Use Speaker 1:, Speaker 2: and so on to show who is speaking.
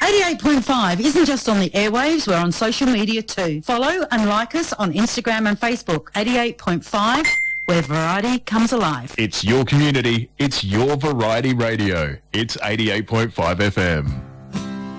Speaker 1: 88.5 isn't just on the airwaves, we're on social media too. Follow and like us on Instagram and Facebook. 88.5, where variety comes alive.
Speaker 2: It's your community, it's your variety radio. It's 88.5 FM.